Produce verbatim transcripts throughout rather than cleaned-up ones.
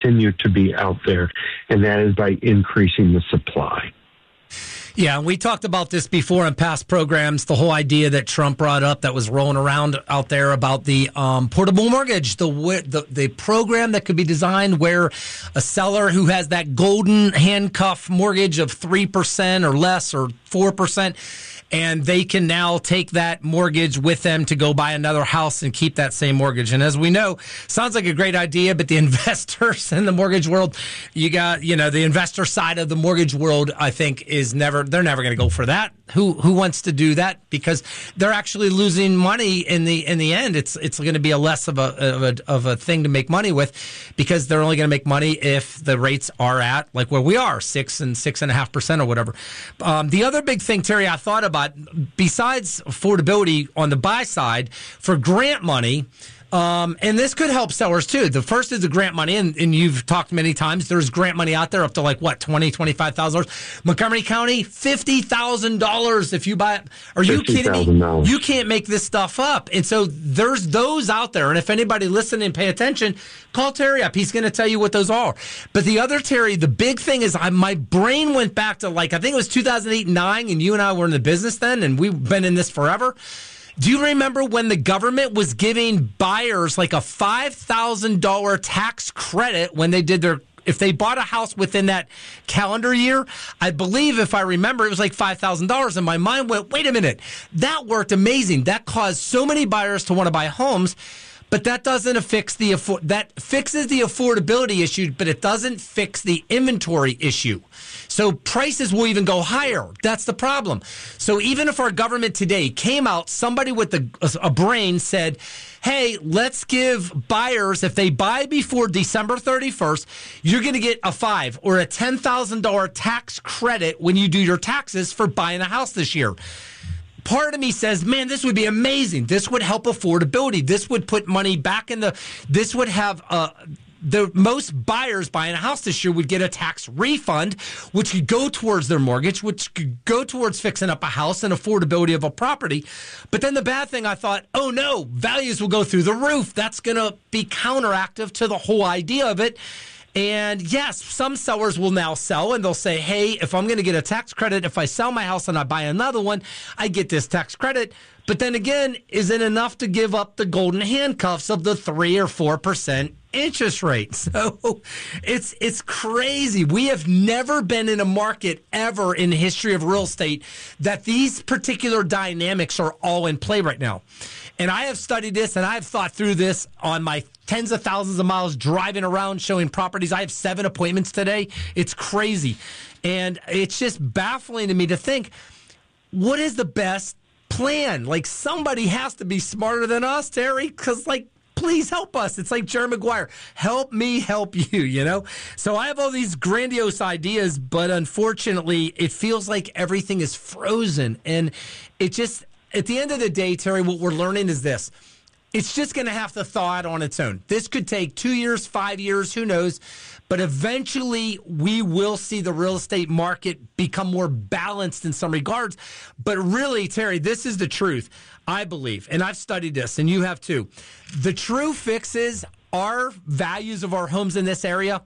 continue to be out there, and that is by increasing the supply. Yeah, we talked about this before in past programs, the whole idea that Trump brought up that was rolling around out there about the um, portable mortgage, the, the the program that could be designed where a seller who has that golden handcuff mortgage of three percent or less or four percent, and they can now take that mortgage with them to go buy another house and keep that same mortgage. And as we know, sounds like a great idea, but the investors in the mortgage world, you got, you know, the investor side of the mortgage world, I think, is never, they're never going to go for that. Who who wants to do that? Because they're actually losing money in the in the end. It's it's going to be a less of a of a of a thing to make money with, because they're only going to make money if the rates are at like where we are, six and six and a half percent or whatever. Um, the other big thing, Terry, I thought about, besides affordability on the buy side for grant money. Um, and this could help sellers too. The first is the grant money, and, and you've talked many times. There's grant money out there up to like what, twenty, twenty-five thousand dollars. Montgomery County, fifty thousand dollars if you buy it. Are you kidding me? You can't make this stuff up. And so there's those out there. And if anybody listening and pay attention, call Terry up. He's going to tell you what those are. But the other, Terry, the big thing is I, my brain went back to like, I think it was two thousand eight and nine, and you and I were in the business then, and we've been in this forever. Do you remember when the government was giving buyers like a five thousand dollars tax credit when they did their, if they bought a house within that calendar year? I believe, if I remember, it was like five thousand dollars. And my mind went, wait a minute, that worked amazing. That caused so many buyers to want to buy homes. But that doesn't fix the that fixes the affordability issue, but it doesn't fix the inventory issue. So prices will even go higher. That's the problem. So even if our government today came out, somebody with a, a brain said, hey, let's give buyers, if they buy before December thirty-first, you're going to get a five or a ten thousand dollars tax credit when you do your taxes for buying a house this year. Part of me says, man, this would be amazing. This would help affordability. This would put money back in the, this would have, uh, the most buyers buying a house this year would get a tax refund, which could go towards their mortgage, which could go towards fixing up a house and affordability of a property. But then the bad thing, I thought, oh no, values will go through the roof. That's going to be counteractive to the whole idea of it. And yes, some sellers will now sell, and they'll say, hey, if I'm going to get a tax credit, if I sell my house and I buy another one, I get this tax credit. But then again, is it enough to give up the golden handcuffs of the three or four percent interest rate? So it's it's crazy. We have never been in a market ever in the history of real estate that these particular dynamics are all in play right now. And I have studied this, and I have thought through this on my tens of thousands of miles driving around showing properties. I have seven appointments today. It's crazy. And it's just baffling to me to think, what is the best plan? Like, somebody has to be smarter than us, Terry, because, like, please help us. It's like Jerry Maguire. Help me help you, you know? So I have all these grandiose ideas, but unfortunately, it feels like everything is frozen. And it just, at the end of the day, Terry, what we're learning is this. It's just going to have to thaw out on its own. This could take two years, five years, who knows? But eventually, we will see the real estate market become more balanced in some regards. But really, Terry, this is the truth, I believe, and I've studied this, and you have too. The true fix is our values of our homes in this area,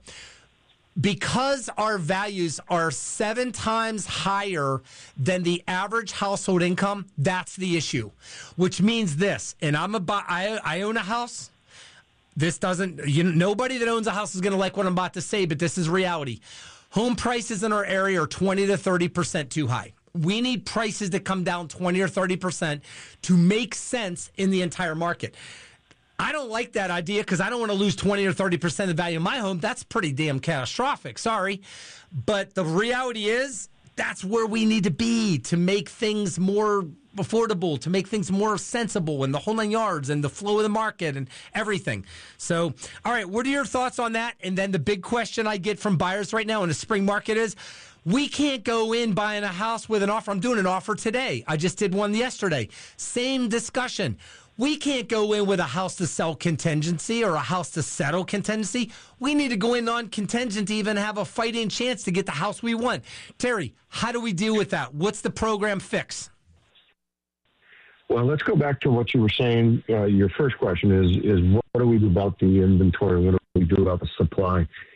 because our values are seven times higher than the average household income. That's the issue, which means this. And I'm a, I, I own a house. This doesn't, you know, nobody that owns a house is going to like what I'm about to say, but this is reality. Home prices in our area are twenty to thirty percent too high. We need prices to come down twenty or thirty percent to make sense in the entire market. I don't like that idea because I don't want to lose twenty or thirty percent of the value of my home. That's pretty damn catastrophic. Sorry. But the reality is that's where we need to be to make things more affordable, to make things more sensible, and the whole nine yards, and the flow of the market and everything. So, all right, what are your thoughts on that? And then the big question I get from buyers right now in the spring market is, we can't go in buying a house with an offer. I'm doing an offer today. I just did one yesterday. Same discussion. We can't go in with a house to sell contingency or a house to settle contingency. We need to go in on contingent to even have a fighting chance to get the house we want. Terry, how do we deal with that? What's the program fix? Well, let's go back to what you were saying. Uh, your first question is, is what do we do about the inventory? What do we do have a supply